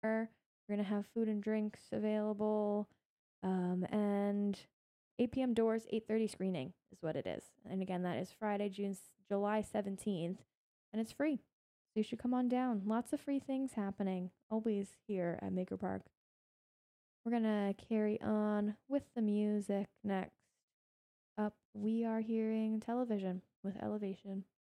We're gonna have food and drinks available, and 8 p.m. doors, 8:30 screening is what it is. And again, that is Friday, July 17th, and it's free. So you should come on down. Lots of free things happening always here at Maker Park. We're gonna carry on with the music next. Up, we are hearing Television with Elevation.